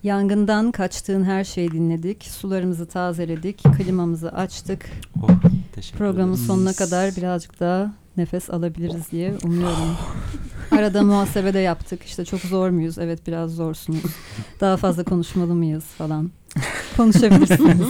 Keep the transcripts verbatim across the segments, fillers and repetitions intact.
Yangından kaçtığın her şeyi dinledik. Sularımızı tazeledik. Klimamızı açtık. Oh, teşekkür Programın ederiz. sonuna kadar birazcık daha nefes alabiliriz diye umuyorum. Arada muhasebe de yaptık. İşte çok zor muyuz? Evet, biraz zorsunuz. Daha fazla konuşmalı mıyız falan. Konuşabilirsiniz.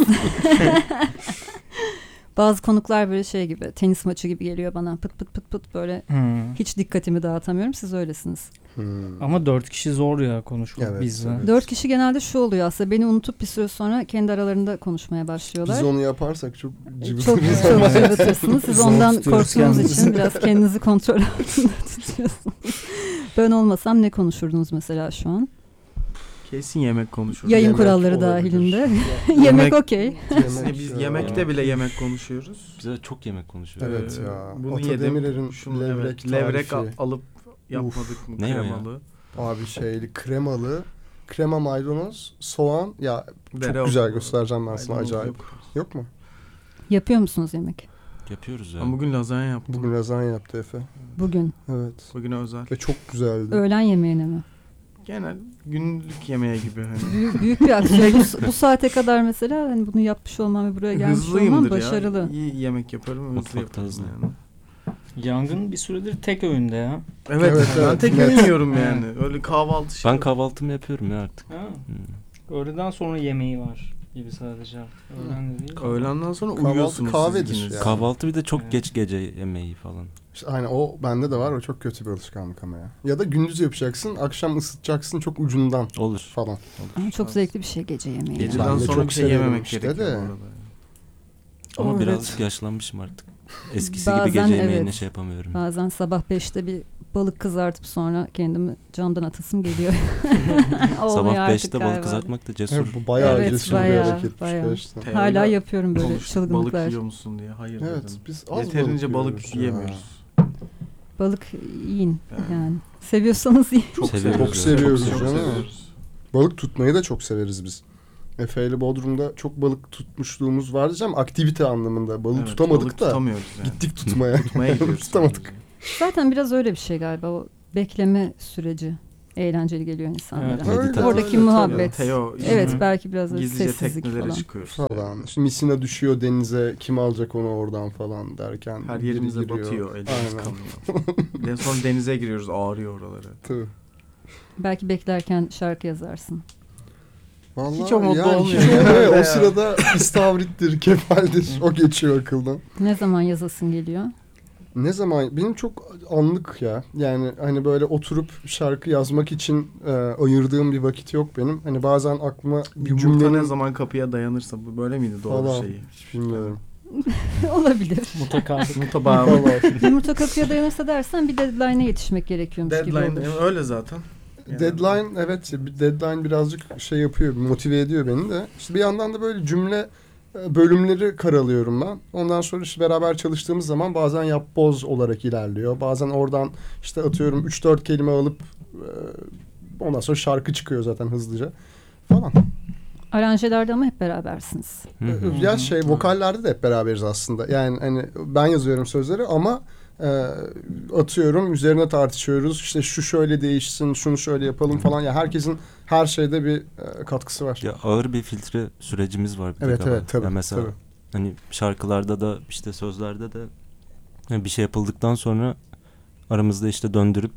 Bazı konuklar böyle şey gibi, tenis maçı gibi geliyor bana. Pıt pıt pıt pıt böyle Hmm. hiç dikkatimi dağıtamıyorum. Siz öylesiniz. Hmm. Ama dört kişi zor ya konuşmak Evet, bizle. evet. Dört kişi genelde şu oluyor aslında. Beni unutup bir süre sonra kendi aralarında konuşmaya başlıyorlar. Biz onu yaparsak çok Çok cıvıtırız. çok cıvıtırsınız. Siz Zor ondan tutuyoruz korktuğunuz kendimizi. için biraz kendinizi kontrol altında tutuyorsunuz. Ben olmasam ne konuşurdunuz mesela şu an? Kesin yemek konuşuruz. Yayın Yemek kuralları olabilir. dahilinde. Yemek- Yemek okey. Yemek Biz ya. yemekte bile yemek konuşuyoruz. Bize çok yemek konuşuyoruz. Evet Ee, ya. Bunu Ata yedim. Demirer'in Şunu levrek evet, levrek tarifi. al- alıp yapmadık mı Ne o ya? kremalı? Abi şeyli kremalı. Krema, maydanoz, soğan. Ya çok Dereotu. güzel göstereceğim ben sana, Maydanoz acayip. yok. Yok mu? Yapıyor musunuz yemek? Yapıyoruz ya. Ben bugün lazanya yaptım. Bugün lazanya yaptı Efe. Bugün. Evet. Bugün özel. Ve çok güzeldi. Öğlen yemeğine mi? Genel günlük yemeği gibi hani. Büyük, büyük bir aksiyon. bu, bu saate kadar mesela hani bunu yapmış olmam ve buraya gelmiş olmam Hızlıyımdır başarılı. ya. İyi yemek yaparım, hızlı Mutfakta yaparım hızlı. yani. Yangın bir süredir tek öğünde ya. Evet, Evet, ben evet, tek net. öğün yiyorum yani. Öyle kahvaltı şey. Ben kahvaltımı yapıyorum ya artık. Ha. Hmm. Öğleden sonra yemeği var gibi sadece. Öğlen de değil. Öğlenden sonra Kahvaltı uyuyorsunuz kahvedir siz ikiniz. yani. Kahvaltı bir de çok Evet. geç gece yemeği falan. İşte aynen o bende de var. O çok kötü bir alışkanlık ama ya. Ya da gündüz yapacaksın, akşam ısıtacaksın çok ucundan Olur. falan. Ama çok zevkli bir şey gece yemeği. Ben Geceden de sonra çok bir şey severim yememek işte gerekiyor de. bu arada. Ama Evet. birazcık yaşlanmışım artık. Eskisi Bazen gibi gece yemeğine evet. şey yapamıyorum. Bazen sabah beşte bir balık kızartıp sonra kendimi camdan atasım geliyor. Olmuyor Sabah artık beşte galiba. balık kızartmak da cesur. Evet, bu bayağı Evet, cesur bayağı, bir hareketmiş bayağı. gerçekten. Teo'yla Hala yapıyorum böyle konuştuk, çılgınlıklar. Balık yiyor musun diye. Hayır Evet, dedim. biz az Yeterince balık balık yiyoruz ya. yiyemiyoruz. Balık yiyin Yani. yani. Seviyorsanız yiyin. Çok Seviyoruz seviyoruz. Çok seviyoruz Çok canım. seviyoruz. Balık tutmayı da çok severiz biz. Efe ile Bodrum'da çok balık tutmuşluğumuz var diyeceğim. Aktivite anlamında. Balık Evet, tutamadık balık da tutamıyoruz yani. gittik tutmaya. Tutmaya gidiyoruz. Tutamadık. sadece. Zaten biraz öyle bir şey galiba. O bekleme süreci eğlenceli geliyor insanlara. Evet. Meditatif. Oradaki öyle, muhabbet. Teo Evet, Hı. belki biraz da gizlice sessizlik teknelere falan. çıkıyoruz. Tabii. Falan. Şimdi misina düşüyor denize. Kim alacak onu oradan falan derken. Her biri yerimize giriyor. batıyor, elimiz Aynen. kanıyor. Bir de sonra denize giriyoruz, ağrıyor oraları. Tabii. Belki beklerken şarkı yazarsın. Vallahi Hiç o modda ya, olmuyor hiç ya. olmuyor. Ya. O sırada istavrittir, kefaldir. O geçiyor akıldan. Ne zaman yazasın geliyor? Ne zaman? Benim çok anlık ya. Yani hani böyle oturup şarkı yazmak için e, ayırdığım bir vakit yok benim. Hani bazen aklıma bir Yumurta cümlenin ne zaman kapıya dayanırsa bu böyle miydi doğru falan. şeyi? Hiç bilmiyorum. Olabilir. Mutlaka. Yumurta bağı. Vallahi. Yumurta kapıya dayanırsa dersen bir deadline'e yetişmek gerekiyormuş gibi Deadline olur. öyle zaten. Yani Deadline evet bir deadline birazcık şey yapıyor, motive ediyor beni de. İşte bir yandan da böyle cümle e, bölümleri karalıyorum ben. Ondan sonra işte beraber çalıştığımız zaman bazen yapboz olarak ilerliyor. Bazen oradan işte atıyorum üç dört kelime alıp e, ondan sonra şarkı çıkıyor zaten hızlıca falan. Aranjelerde ama hep berabersiniz. Hı hı. Ya şey vokallerde de hep beraberiz aslında. Yani hani ben yazıyorum sözleri ama e, atıyorum üzerine tartışıyoruz. İşte şu şöyle değişsin, şunu şöyle yapalım falan. Ya herkesin her şeyde bir e, katkısı var. Ya ağır bir filtre sürecimiz var. Bir Evet, de galiba. evet, tabii, Ya mesela tabii. hani şarkılarda da işte sözlerde de yani bir şey yapıldıktan sonra aramızda işte döndürüp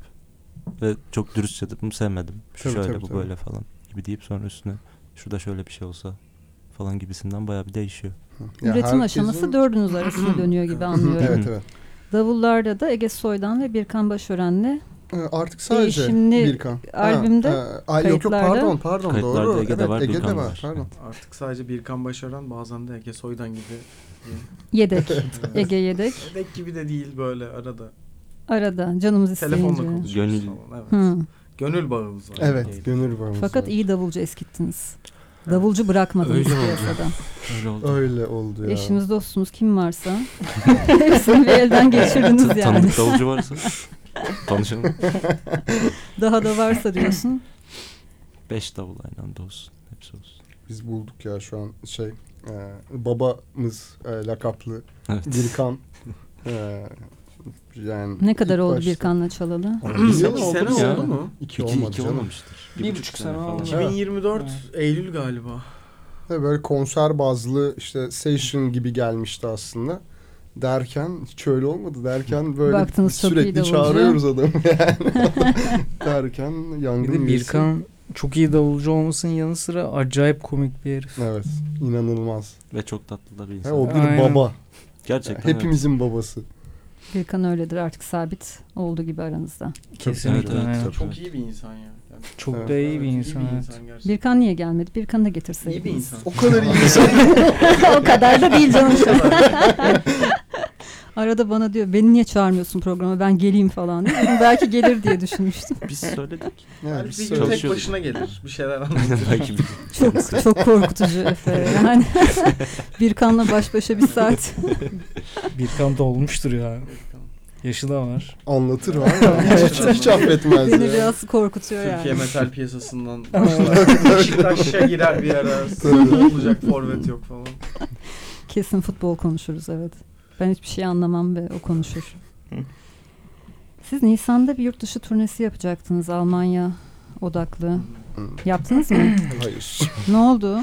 ve çok dürüstçe de bunu sevmedim. Şu Tabii, şöyle tabii, bu tabii. böyle falan gibi deyip sonra üstüne şurada şöyle bir şey olsa falan gibisinden bayağı bir değişiyor. Ya Üretim herkesin- aşaması dördünüz arasında dönüyor gibi anlıyorum. Evet evet. Davullarda da Ege Soydan ve Birkan Başören'le E, Artık sadece Değişimli Birkan. albümde, Ha, e, ay, yok yok kayıtlarda- pardon pardon Kayıtlarda doğru. Ege'de evet var, Ege'de Birkan var. var. Pardon. artık sadece Birkan Başaran bazen de Ege Soydan gibi. yedek. Ege yedek. Yedek gibi de değil böyle arada. Arada canımız isteyince. Telefonla konuşuyoruz Gönül. falan. Evet. Hı. Gönül bağımız var. Evet Ege'yle. gönül bağımız. Fakat var. iyi davulcu eskittiniz. Davulcu bırakmadınız Öyle oldu. piyasadan. Öyle oldu. Öyle oldu ya. Eşiniz, dostunuz kim varsa hepsini bir elden geçirdiniz T- yani. Tanıdık davulcu varsa tanışalım. Daha da varsa diyorsun. Beş davul aynı anda olsun. Hepsi olsun. Biz bulduk ya şu an şey e, babamız e, lakaplı Evet. Birkan e, Yani Ne kadar ilk oldu başta- Birkan'la çalalı? Bir yıl İki oldu sene mu ya? oldu mu? İki, İki, olmadı iki canım. olmamıştır. Bir buçuk sene oldu. iki bin yirmi dört Eylül galiba. Tabii böyle konser bazlı işte session gibi gelmişti aslında. Derken hiç öyle olmadı. Derken böyle Baktınız çok iyi sürekli davulcu. çağırıyoruz adamı yani. Derken yangın Bir de birisi. Birkan çok iyi davulcu olmasının yanı sıra acayip komik bir herif. Evet, inanılmaz. Ve çok tatlı da bir Ha, insan. o bir Aynen. baba. Gerçekten Hepimizin babası. Birkan öyledir artık, sabit olduğu gibi aranızda. Kesinlikle. Evet, evet, aynen. tabii. Çok iyi bir insan ya. Yani Çok Evet, da iyi bir iyi insan. bir evet. insan gerçekten. Birkan niye gelmedi? Birkan'ı da getirseydiniz. İyi bir insan. O kadar iyi insan. O kadar da değil canım. Arada bana diyor beni niye çağırmıyorsun programa, ben geleyim falan diyor. Dedim, belki gelir diye düşünmüştüm. Biz söyledik. Yani Belki biz bir gün söyle- tek Çalışıyorduk. başına gelir. Bir şeyler Aynen, anlatır. belki bir Çok çok korkutucu Efe. Yani Birkan'la baş başa bir saat. Birkan dolmuştur ya. Yaşı da var. anlatır var ya. Hiç, hiç affetmez Beni ya. biraz korkutuyor Türkiye yani. metal piyasasından başlar. Beşiktaş'a girer bir ara. Tabii. Olacak forvet yok falan. Kesin futbol konuşuruz, evet. Ben hiçbir şey anlamam ve o konuşur. Siz Nisan'da bir yurt dışı turnesi yapacaktınız, Almanya odaklı. Yaptınız mı? Hayır. Ne oldu?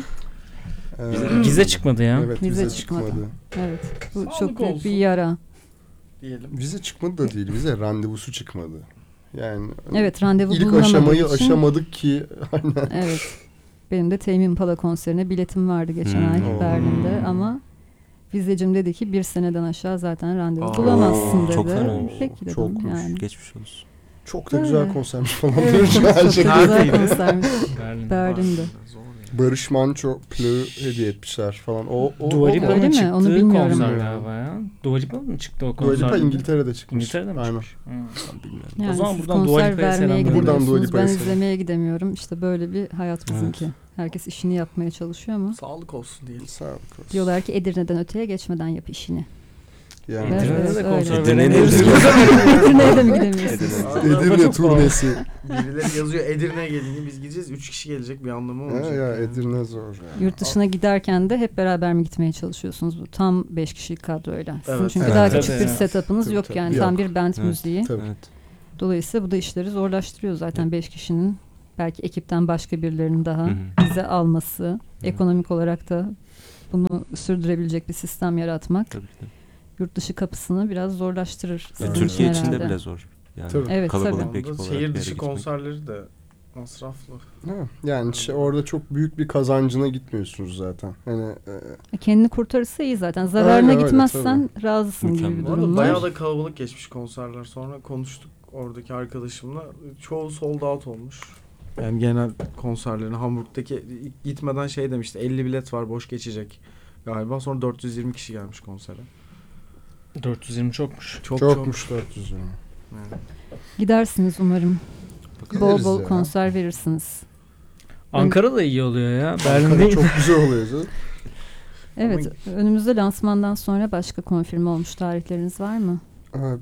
Ee, Vize çıkmadı ya. Evet, Vize vize, çıkmadı. çıkmadı. Evet. Bu Sağlık çok büyük olsun. bir yara. Diyelim. Vize çıkmadı da değil. Vize randevusu çıkmadı. Yani Evet, randevu ilk bulunamadığı aşamayı için. aşamadık ki. Evet. Benim de Tame Impala konserine biletim vardı geçen Hmm. ay Oo. Berlin'de ama vizecim dedi ki bir seneden aşağı zaten randevu Aa, bulamazsın dedi. çok fenaymış. Peki dedim Çokmuş. yani. Geçmiş olsun. Çok da güzel Evet. konsermiş falan. Evet, diyoruz çok her da şey. güzel Neredeydi? konsermiş. Berlin. Berlin'de. Zor ya. Barış Manço Plö'ü hediye etmişler falan. O, o, Dua o- Lipa'nın Öyle mi? çıktığı Onu bilmiyorum. konser galiba ya. Dua Lipa mı çıktı o Dua konser? Lipa İngiltere'de çıkmış. İngiltere'de mi Aynen. çıkmış? Hı. Ben bilmiyorum. Yani O zaman siz buradan Dua konser Lipa'ya vermeye selamlar. Buradan Dua gidemiyorsunuz. Lipa'ya Ben selam. izlemeye gidemiyorum. İşte böyle bir hayat bizimki. Herkes işini yapmaya çalışıyor ama Sağlık olsun diyelim. Sağ olsun. diyorlar ki Edirne'den öteye geçmeden yap işini. Yani. Evet, Edirne'de evet, de öyle. konser Edirne'de veremiyoruz. de- Edirne'ye de mi gidemiyorsunuz? Edirne. Edirne turnesi. Birileri yazıyor Edirne'ye gelin, biz gideceğiz. Üç kişi gelecek, bir anlamı Ya, olmayacak. ya yani. Edirne zor. Yani. Yurt dışına giderken de hep beraber mi gitmeye çalışıyorsunuz? Bu tam beş kişilik kadroyla. Sizin Evet. çünkü Evet. daha Tabii küçük bir ya. setup'ınız Tabii, yok tabii. yani. Yok. Tam bir band Evet. müziği. Tabii. Evet. Dolayısıyla bu da işleri zorlaştırıyor zaten beş kişinin. Belki ekipten başka birilerinin daha Hı hı. vize alması. Ekonomik olarak da bunu sürdürebilecek bir sistem yaratmak Tabii ki de. yurt dışı kapısını biraz zorlaştırır. Ya, sizin Türkiye için içinde herhalde. bile zor. Yani Tabii. Evet, kalabalık tabii. bir ekip olarak bir Şehir yere dışı gitmek. konserleri de masraflı. Ha, yani şey, orada çok büyük bir kazancına gitmiyorsunuz zaten. Hani e, Kendini kurtarırsa iyi zaten. Zararına Öyle, öyle, gitmezsen razısın gibi Mükemmel. bir Bu arada durum var. bayağı da kalabalık geçmiş konserler. Sonra konuştuk oradaki arkadaşımla. Çoğu sold out olmuş. Yani genel konserlerin Hamburg'daki gitmeden şey demişti. elli bilet var, boş geçecek galiba. Sonra dört yüz yirmi kişi gelmiş konsere. dört yüz yirmi çokmuş. Çok çokmuş dört yüz. Yani. Yani. Gidersiniz umarım. Bol Gideriz bol ya. konser verirsiniz. Ankara da iyi oluyor ya. Berlin Ankara değil. çok güzel oluyor canım. Evet, önümüzde lansmandan sonra başka konfirme olmuş tarihleriniz var mı? Ha,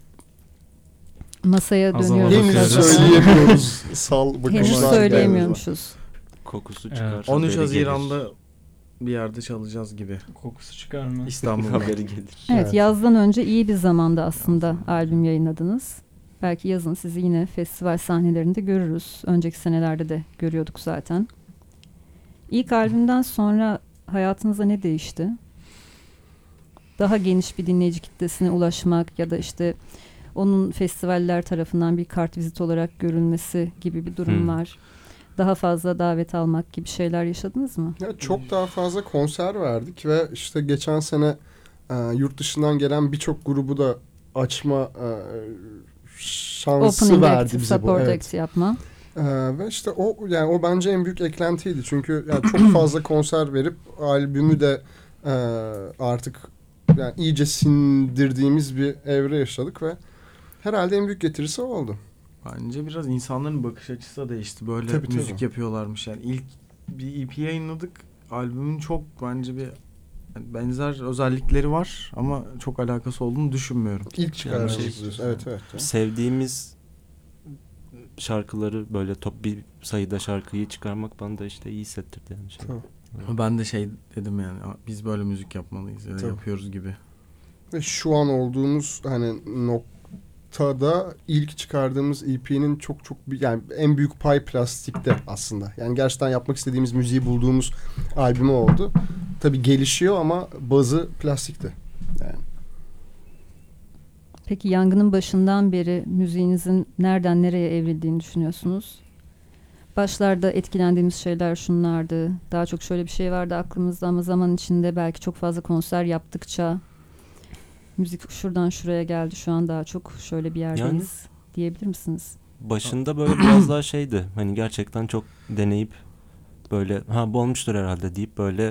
Masaya Az dönüyoruz. ama henüz bakıyoruz. söyleyemiyoruz. Sal Henüz bakımdan söyleyemiyormuşuz. Kokusu Evet. çıkar. on üç haberi Haziran'da bir yerde çalacağız gibi. Kokusu çıkar mı? İstanbul'da. gelir. Haberi gelir. Evet, Evet. yazdan önce iyi bir zamanda aslında albüm yayınladınız. Belki yazın sizi yine festival sahnelerinde görürüz. Önceki senelerde de görüyorduk zaten. İlk albümden sonra hayatınızda ne değişti? Daha geniş bir dinleyici kitlesine ulaşmak ya da işte onun festivaller tarafından bir kartvizit olarak görülmesi gibi bir durum Hmm. var. Daha fazla davet almak gibi şeyler yaşadınız mı? Ya çok daha fazla konser verdik ve işte geçen sene e, yurt dışından gelen birçok grubu da açma e, şansı Opening verdi act, bize bu. support Evet. act yapma. E, ve işte o yani o bence en büyük eklentiydi. Çünkü yani çok fazla konser verip albümü de e, artık yani iyice sindirdiğimiz bir evre yaşadık ve herhalde en büyük getirisi o oldu. Bence biraz insanların bakış açısı da değişti. Böyle Tabii, müzik tabii. yapıyorlarmış yani. İlk bir E P yayınladık. Albümün çok bence bir yani benzer özellikleri var ama çok alakası olduğunu düşünmüyorum. İlk çıkaran Yani şey şey- diyorsun. Evet evet. evet. Sevdiğimiz şarkıları böyle top bir sayıda şarkıyı çıkarmak bana da işte iyi hissettirdi yani. Şey. Tamam. Ama ben de şey dedim yani biz böyle müzik yapmalıyız ya da Tabii. yapıyoruz gibi. Ve şu an olduğumuz hani noktada ilk çıkardığımız E P'nin çok çok bir- yani en büyük pay plastikte aslında. Yani gerçekten yapmak istediğimiz müziği bulduğumuz albümü oldu. Tabii gelişiyor ama bazı plastikte. Yani. Peki yangının başından beri müziğinizin nereden nereye evrildiğini düşünüyorsunuz? Başlarda etkilendiğimiz şeyler şunlardı. Daha çok şöyle bir şey vardı aklımızda ama zaman içinde belki çok fazla konser yaptıkça müzik şuradan şuraya geldi. Şu an daha çok şöyle bir yerdeyiz Yani- diyebilir misiniz? Başında böyle biraz daha şeydi. Hani gerçekten çok deneyip böyle ha bu olmuştur herhalde deyip böyle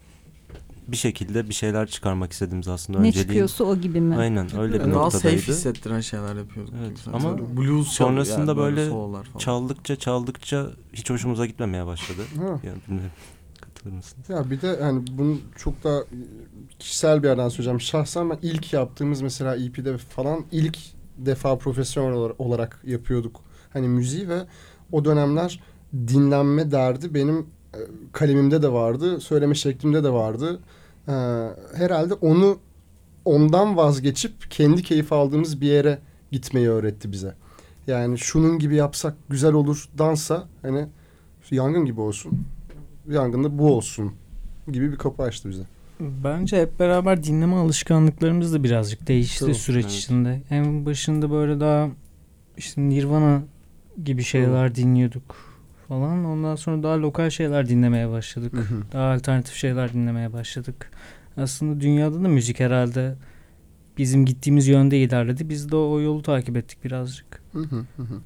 bir şekilde bir şeyler çıkarmak istediğimiz aslında Ne önceliğin. çıkıyorsa o gibi mi? Aynen öyle bir Yani daha safe noktadaydı. hissettiren şeyler yapıyorduk. Evet, Mesela ama blues sonrasında yani böyle sololar falan. Çaldıkça çaldıkça hiç hoşumuza gitmemeye başladı. Ha. Yani bilmiyorum, katılır mısınız? Ya bir de hani bunu çok da kişisel bir yerden söyleyeceğim. Şahsen ben ilk yaptığımız mesela E P'de falan ilk defa profesyonel olar- olarak yapıyorduk. Hani müziği ve o dönemler dinlenme derdi benim e, kalemimde de vardı, söyleme şeklimde de vardı. Ee, herhalde onu ondan vazgeçip kendi keyif aldığımız bir yere gitmeyi öğretti bize. Yani şunun gibi yapsak güzel olur dansa hani yangın gibi olsun. Yangında bu olsun gibi bir kapı açtı bize. Bence hep beraber dinleme alışkanlıklarımız da birazcık değişti Tabii, süreç evet. içinde. En başında böyle daha işte Nirvana gibi şeyler dinliyorduk falan. Ondan sonra daha lokal şeyler dinlemeye başladık. Hı hı. Daha alternatif şeyler dinlemeye başladık. Aslında dünyada da müzik herhalde bizim gittiğimiz yönde ilerledi. Biz de o yolu takip ettik birazcık. Hı hı hı hı.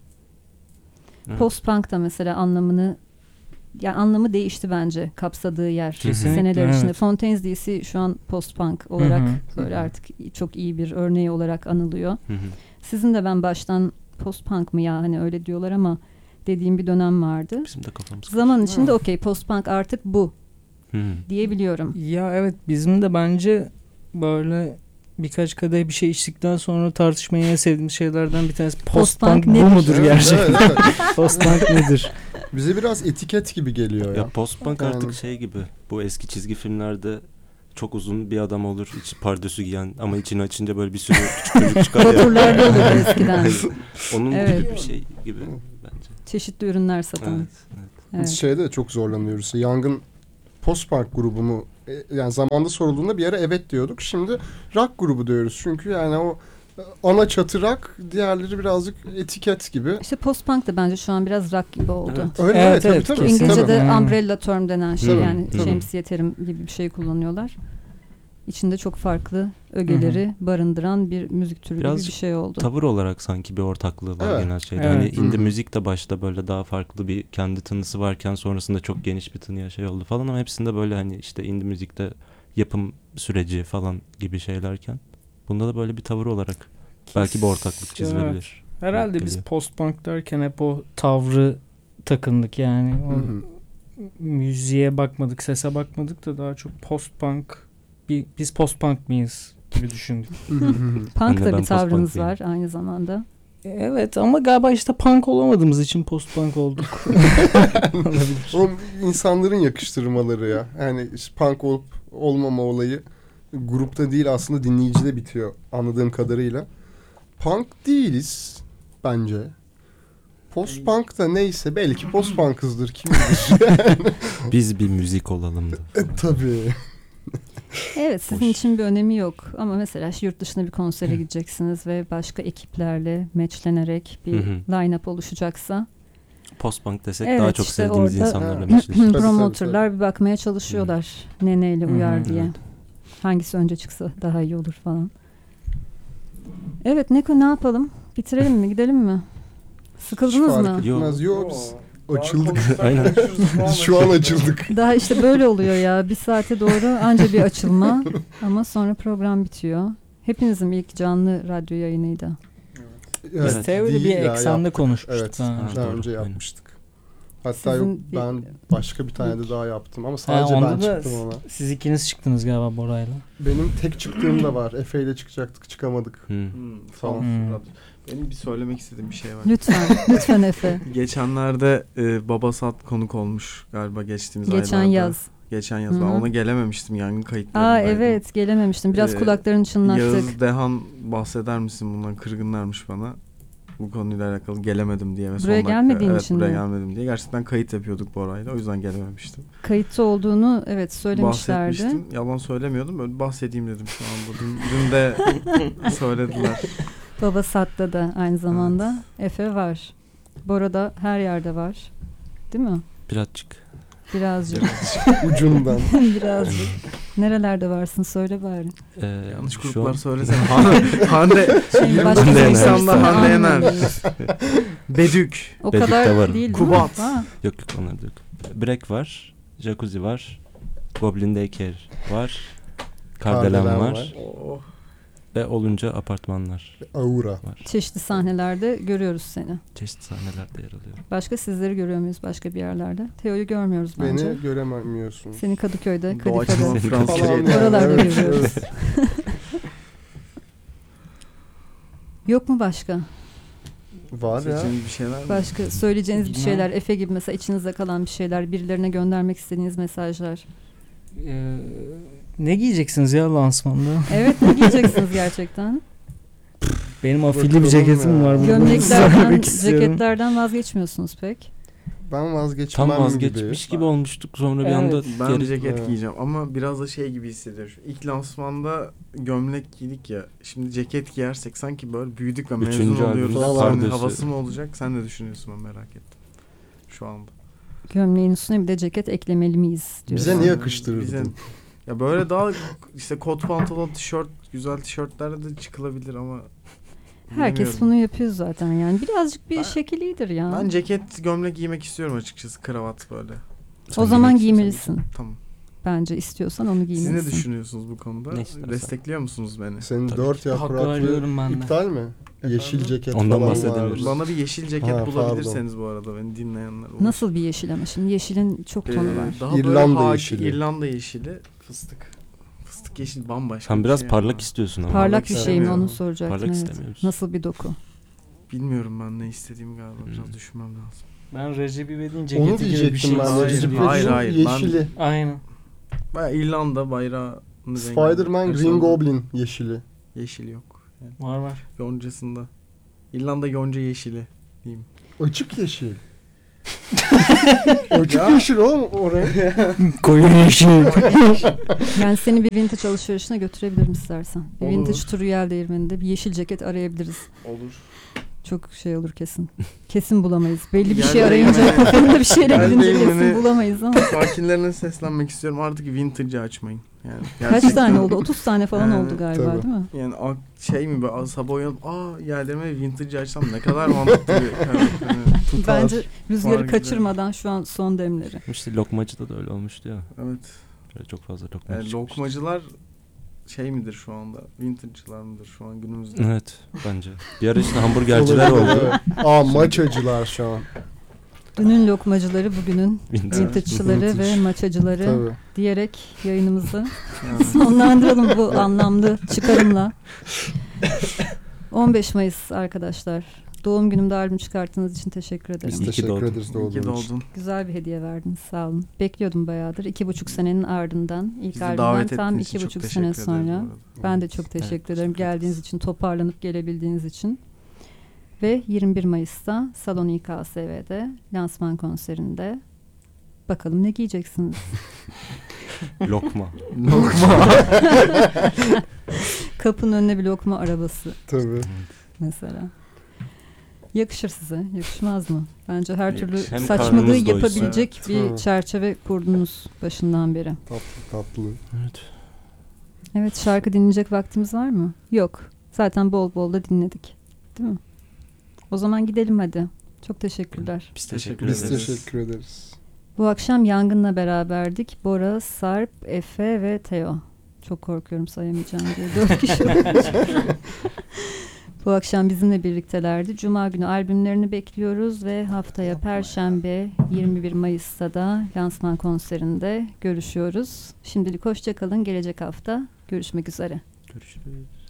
Evet. Post-punk da mesela anlamını yani anlamı değişti bence kapsadığı yer. Kesinlikle, Seneler içinde. evet. Fontaines D C şu an post-punk olarak Hı hı. böyle artık çok iyi bir örneği olarak anılıyor. Hı hı. Sizin de ben baştan post-punk mı ya hani öyle diyorlar ama dediğim bir dönem vardı. Bizim de kafamız. Zaman içinde Ha. okey post-punk artık bu Hı hı. diyebiliyorum. Ya evet bizim de bence böyle birkaç kadeh bir şey içtikten sonra tartışmayı en sevdiğimiz şeylerden bir tanesi Post-punk post-punk bu nedir? mudur Evet, gerçekten? evet, evet. Post-punk nedir? Bize biraz etiket gibi geliyor ya. Ya post-punk Yani- artık şey gibi. Bu eski çizgi filmlerde çok uzun bir adam olur. İç pardösü giyen ama içini açınca böyle bir sürü küçük çocuk çıkar ya. Vapurlarda olurdu eskiden. Onun Evet. gibi bir şey gibi bence. Çeşitli ürünler satan. Evet, evet. Evet. Biz şeyde de çok zorlanıyoruz. Yangın post-punk grubu mu? E, Yani zamanda sorulduğunda bir ara evet diyorduk. Şimdi rock grubu diyoruz. Çünkü yani o e, ana çatı rock, diğerleri birazcık etiket gibi. İşte post-punk da bence şu an biraz rock gibi oldu. Evet. Öyle Evet, evet, tabii evet, tabii. kesinlikle. İngilizce'de Tabii. umbrella term denen şey Tabii, yani tabii. şemsiye terim gibi bir şey kullanıyorlar. İçinde çok farklı ögeleri barındıran bir müzik türü gibi Birazcık bir şey oldu. Tavır olarak sanki bir ortaklığı var Evet. genel şeyde. Evet. Hani indie Hı hı. müzik de başta böyle daha farklı bir kendi tınısı varken sonrasında çok geniş bir tınıya şey oldu falan ama hepsinde böyle hani işte indie müzikte yapım süreci falan gibi şeylerken bunda da böyle bir tavır olarak belki bir ortaklık çizilebilir. Herhalde biz Geliyor. post-punk derken hep o tavrı takındık yani. O Hı hı. müziğe bakmadık, sese bakmadık da daha çok post-punk bir, biz post-punk mıyız gibi düşündük. Hı hı hı. Punk Anne, da ben bir tavrınız post-punk'luyum. var aynı zamanda. Evet ama galiba işte punk olamadığımız için post-punk olduk. Olabilir. O insanların yakıştırmaları ya. Yani işte punk olup olmama olayı grupta değil aslında dinleyicide bitiyor anladığım kadarıyla. Punk değiliz bence. Post punk da neyse belki post punk'ızdır kim bilir. Biz bir müzik olalım da. E, tabii. Evet sizin Hoş. için bir önemi yok ama mesela yurt dışına bir konsere gideceksiniz ve başka ekiplerle matchlenerek bir Hı hı. line-up oluşacaksa Post-punk desek Evet, daha çok işte sevdiğimiz orada- insanlarla Evet. meşleşiriz. tabii, promotörler bir bakmaya çalışıyorlar ne neyle Hı hı, uyar diye. evet. Hangisi önce çıksa daha iyi olur falan. Evet Neko ne yapalım? Bitirelim mi? Gidelim mi? Sıkıldınız Hiç mı? fark etmez. Yok biz açıldık. Aynen. Biz şu an açıldık. Daha işte böyle oluyor ya. Bir saate doğru anca bir açılma ama sonra program bitiyor. Hepinizin ilk canlı radyo yayınıydı. Biz Evet. teoride bir Değil ya, eksende yaptık. konuşmuştuk. Evet. Ha. Ha, Daha doğru, önce aynen. yapmıştık. Hatta Sizin yok bir- ben başka bir tane de daha yaptım ama sadece Ha, ben onda da çıktım ona. siz ikiniz çıktınız galiba Bora'yla. Benim tek çıktığım da var. Efe ile çıkacaktık çıkamadık. Hı. Hmm, tamam. Hmm. Benim bir söylemek istediğim bir şey var. Lütfen. Lütfen Efe. Geçenlerde e, Baba Sat konuk olmuş galiba geçtiğimiz Geçen aylarda. yaz. Geçen yaz. Ben Hı hı. ona gelememiştim yangın kayıtlarındaydım. Aa evet gelememiştim. Biraz Ee, kulaklarını çınlattık. Yağız Dehan bahseder misin bundan? Kırgınlarmış bana. Bu konuyla alakalı gelemedim diye. Ve son Buraya dakika- gelmediğin evet, için buraya mi? gelmedim diye. Gerçekten kayıt yapıyorduk Bora'yla. O yüzden gelememiştim. Kayıtta olduğunu evet söylemişlerdi. Bahsetmiştim. Yalan söylemiyordum. Böyle bahsedeyim dedim şu anda. Dün, dün de söylediler. Baba Sat'ta da aynı zamanda Efe var. Bora da her yerde var. Değil mi? Birazcık. Birazcık. Ucundan. Birazcık. Nerelerde varsın söyle bari. Ee, Yanlış şu gruplar an söylesene. Hande, Hande Şey, başka Hande bir Yener. insanlar Hande Yener. anlamıyoruz. Bedük. O Bedük'te kadar varım. değil. Kubat. Ha, yok yok onlar da yok. Break var. Jacuzzi var. Goblin Daycare var. Kardelen Kardelen var. var. Oh. Ve olunca apartmanlar Aura. var. çeşitli sahnelerde görüyoruz seni. Çeşitli sahnelerde yer alıyor. Başka sizleri görüyor muyuz başka bir yerlerde? Teo'yu görmüyoruz bence. Beni göremiyorsunuz. Seni Kadıköy'de, Doğaçlama Kadife'de. Fransızca. Falan yani, Oralarda evet, görüyoruz. evet. Yok mu başka? Var ya. Seçtiğiniz bir şeyler mi? Başka söyleyeceğiniz bir Bilmem. şeyler, Efe gibi mesela içinizde kalan bir şeyler, birilerine göndermek istediğiniz mesajlar. Ee, ne giyeceksiniz ya lansmanda? Evet, ne giyeceksiniz gerçekten? Benim afilli Bakalım bir ceketim ya. var. Bunu Gömleklerden, söylemek istiyorum. ceketlerden vazgeçmiyorsunuz pek. Ben vazgeçmem Tam vazgeçmiş gibi, gibi. olmuştuk. Sonra bir Evet, anda Ben geri- bir ceket Evet. giyeceğim ama biraz da şey gibi hissediyorum. İlk lansmanda gömlek giydik ya. Şimdi ceket giyersek sanki böyle büyüdük ve mezun Üçüncü oluyoruz. albüm, Hani pardösü. havası mı olacak? Sen ne düşünüyorsun, ben merak ettim. Şu anda. Gömleğin üstüne bir de ceket eklemeli miyiz diyorsun. Bize niye Yani yakıştırırdın? bize- Ya böyle daha işte kot pantolon, tişört, güzel tişörtlerle de çıkılabilir ama Herkes bilemiyorum. bunu yapıyor zaten yani. Birazcık bir Ben- şekil iyidir ya. Ben ceket, gömlek giymek istiyorum açıkçası, kravat böyle. O Sen zaman giymek giymelisin. Tamam. Bence istiyorsan onu Siz giymelisin. ne düşünüyorsunuz bu konuda? Ne istersen. Destekliyor musunuz beni? Senin Tabii dört ki. Hakkı yapraklı arıyorum ben de. iptal mi? Yeşil ceket Ondan falan bahsedemiyoruz. var. Bana bir yeşil ceket Ha, bulabilirseniz bu arada, beni dinleyenler olur. Nasıl bir yeşil ama şimdi yeşilin çok tonu Ee, var. Daha İrlanda böyle haki- yeşili. İrlanda yeşili, fıstık. Fıstık yeşil bambaşka. Sen bir biraz şey parlak ama. istiyorsun ama. Parlak bir şey mi istemiyorum. onu soracaktım. Parlak evet. istemiyoruz. Nasıl bir doku? Bilmiyorum ben ne istediğimi galiba. Biraz Hmm. düşünmem lazım. Ben Recep İvedik'in Onu ceketi gibi bir diyecektim şey ben de. Hayır, istiyorum. Recep hayır, İvedik'in hayır. Ben- yeşili. Aynen. Baya İrlanda bayrağı. Spider-Man Green Goblin yeşili. Yeşil yok. Yani Var var. yoncasında. İrlanda yonca yeşili diyeyim. Açık yeşil. Açık yeşil oğlum oraya. Koyun yeşil. Yani seni bir vintage alışverişine götürebilirim istersen. Bir Olur. vintage turu yel değirmeninde bir yeşil ceket arayabiliriz. Olur. Çok şey olur kesin. Kesin bulamayız. Belli bir Yel şey arayınca değirmeni- kafamda bir şeyle Yel gidince kesin değirmeni- bulamayız ama. Sakinlerine seslenmek istiyorum. Artık vintage'ı açmayın. Yani Kaç gerçekten- tane oldu? otuz tane falan Yani, oldu galiba tabii. değil mi? Yani a- şey mi böyle sabah uyanıp aa yerlerime vintage açsam ne kadar mantıklı bir karar. Yani tutar. Bence rüzgarı Var kaçırmadan şu an son demleri. İşte lokmacıda da öyle olmuştu ya. Evet. Böyle çok fazla lokmacı Yani çıkmıştı. lokmacılar şey midir şu anda? Vintage'cılar mıdır şu an günümüzde? Evet bence. Bir ara işte hamburgerciler Olabilir, oldu. evet. Aa maçacılar şu an. Dünün lokmacıları bugünün Vintage. vintage'çıları ve Vintage. maçacıları Tabii. diyerek yayınımızı Yani. sonlandıralım bu anlamlı çıkarımla. on beş Mayıs arkadaşlar. Doğum günümde albüm çıkarttığınız için teşekkür ederim. Biz İyi ki teşekkür doğdun. ederiz İyi ki doğduğun için. doğdun. Güzel bir hediye verdiniz sağ olun. Bekliyordum bayağıdır. İki buçuk senenin ardından ilk Bizi albümden davet tam ettiğiniz için iki çok buçuk teşekkür sene ederiz bu sonra. arada. Ben de çok teşekkür Evet, ederim teşekkür geldiğiniz ederiz. için, toparlanıp gelebildiğiniz için. Ve yirmi bir Mayıs'ta Salon İ K S V'de lansman konserinde bakalım ne giyeceksiniz? Lokma. Lokma. Kapının önüne bir lokma arabası Tabii. mesela. Yakışır size, yakışmaz mı? Bence her türlü Yakışır. Hem saçmalığı karnınız doysa. yapabilecek bir Tabii. çerçeve kurdunuz başından beri. Tatlı tatlı. Evet. Evet, şarkı dinleyecek vaktimiz var mı? Yok. Zaten bol bol da dinledik. Değil mi? O zaman gidelim hadi. Çok teşekkürler. Biz teşekkür Biz ederiz. teşekkür ederiz. Bu akşam Yangın'la beraberdik. Bora, Sarp, Efe ve Teo. Çok korkuyorum sayamayacağım diye. Dört kişi olmuş. Bu akşam bizimle birliktelerdi. Cuma günü albümlerini bekliyoruz ve haftaya Perşembe yirmi bir Mayıs'ta da lansman konserinde görüşüyoruz. Şimdilik hoşça kalın. Gelecek hafta görüşmek üzere. Görüşürüz.